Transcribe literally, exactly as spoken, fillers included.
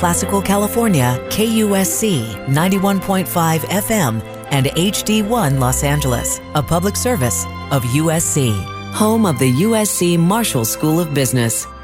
Classical California, K U S C ninety-one point five F M, and H D one Los Angeles, a public service of U S C, home of the U S C Marshall School of Business.